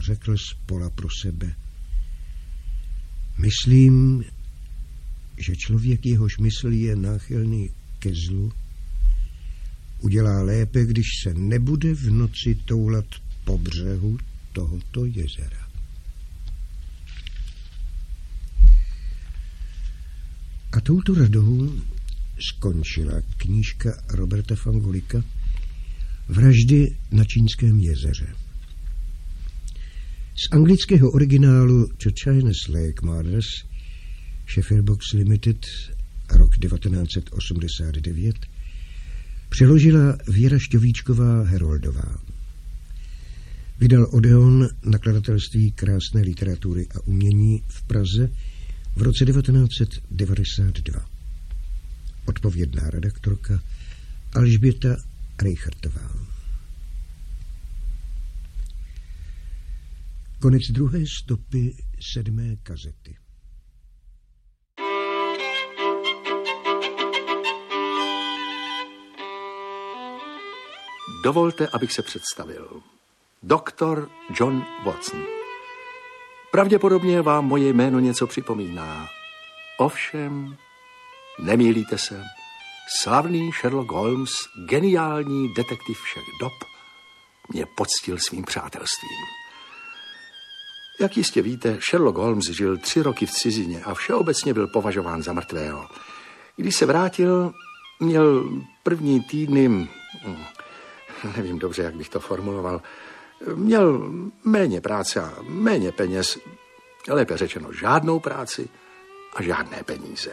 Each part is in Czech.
řekl zpola pro sebe. Myslím, že člověk, jehož mysl je náchylný ke zlu, udělá lépe, když se nebude v noci toulat po břehu tohoto jezera. A touto radou skončila knížka Roberta Fangolika Vraždy na Čínském jezeře. Z anglického originálu To Chinese Lake Murders, Sheffield Books Limited, rok 1989, přeložila Věra Šťovíčková Heroldová. Vydal Odeon nakladatelství krásné literatury a umění v Praze v roce 1992. Odpovědná redaktorka Alžběta Reichertová. Konec druhé stopy 7. kazety. Dovolte, abych se představil. Doktor John Watson. Pravděpodobně vám moje jméno něco připomíná. Ovšem, nemýlíte se. Slavný Sherlock Holmes, geniální detektiv všech dob, mě poctil svým přátelstvím. Jak jistě víte, Sherlock Holmes žil 3 roky v cizině a všeobecně byl považován za mrtvého. Když se vrátil, měl první týdny, nevím dobře, jak bych to formuloval, měl méně práce a méně peněz, lépe řečeno žádnou práci a žádné peníze.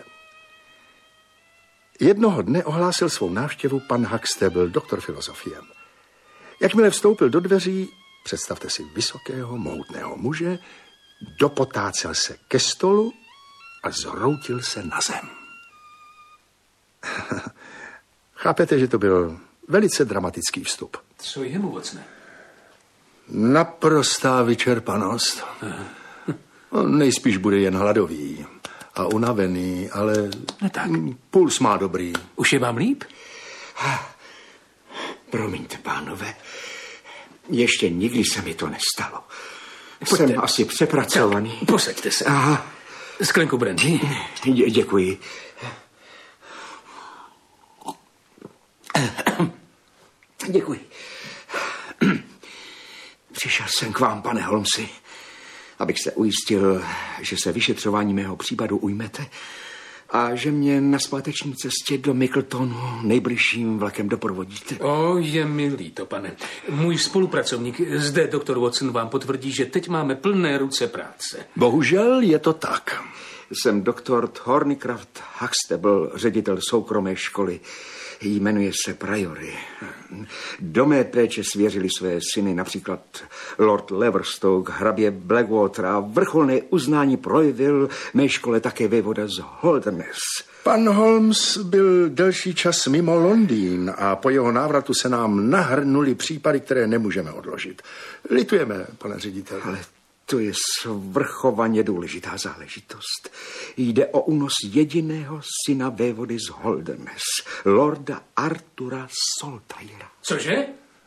Jednoho dne ohlásil svou návštěvu pan Huxtable, doktor filozofie. Jakmile vstoupil do dveří, představte si vysokého, mohutného muže, dopotácel se ke stolu a zhroutil se na zem. Chápete, že to byl velice dramatický vstup. Co je mu, Watsone? Naprostá vyčerpanost. On nejspíš bude jen hladový a unavený, ale no tak. Puls má dobrý. Už je vám líp? Promiňte, pánové, ještě nikdy se mi to nestalo. Jsem asi přepracovaný. Posaďte se. Aha. Sklenku brandy. Děkuji. Děkuji. Přišel jsem k vám, pane Holmesi, abych se ujistil, že se vyšetřování mého případu ujmete a že mě na zpáteční cestě do Mickeltonu nejbližším vlakem doprovodíte. Je mi líto, pane. Můj spolupracovník zde, doktor Watson, vám potvrdí, že teď máme plné ruce práce. Bohužel je to tak. Jsem doktor Thornycroft Huxtable, ředitel soukromé školy. Jmenuje se Priory. Do mé péče svěřili své syny například Lord Leverstoke, hrabě Blackwater a vrcholné uznání projevil mé škole také vévoda z Holderness. Pan Holmes byl delší čas mimo Londýn a po jeho návratu se nám nahrnuly případy, které nemůžeme odložit. Litujeme, pane ředitel. Ale to je svrchovaně důležitá záležitost. Jde o únos jediného syna vévody z Holderness, lorda Artura Saltyra. Cože?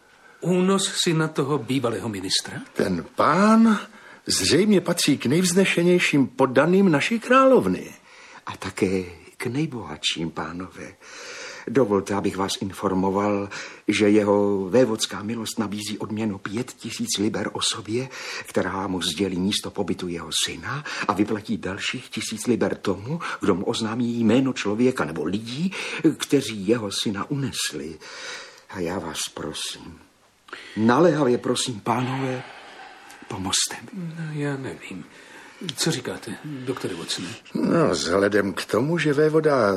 Únos syna toho bývalého ministra? Ten pán zřejmě patří k nejvznešenějším poddaným naší královny. A také k nejbohatším, pánové. Dovolte, abych vás informoval, že jeho vévodská milost nabízí odměnu 5000 liber osobě, která mu sdělí místo pobytu jeho syna a vyplatí dalších 1000 liber tomu, kdo mu oznámí jméno člověka nebo lidí, kteří jeho syna unesli. A já vás prosím, naléhavě prosím, pánové, pomozte mi. No, já nevím. Co říkáte, doktore Watsone? No, vzhledem k tomu, že vévoda,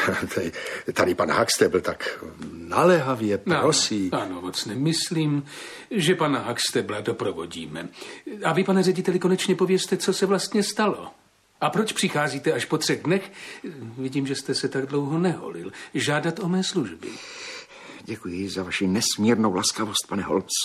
tady pan Huxtable tak naléhavě prosí. Ano, Watsone, myslím, že pana Huxtable doprovodíme. A vy, pane řediteli, konečně povězte, co se vlastně stalo. A proč přicházíte až po 3 dnech? Vidím, že jste se tak dlouho neholil. Žádat o mé služby. Děkuji za vaši nesmírnou laskavost, pane Holmesi.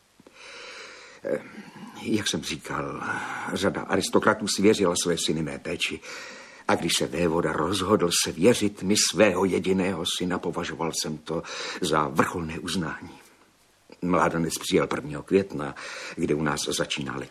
Jak jsem říkal, řada aristokratů svěřila své syny mé péči. A když se vévoda rozhodl se věřit mi svého jediného syna, považoval jsem to za vrcholné uznání. Mládenec přijel 1. května, kde u nás začíná letní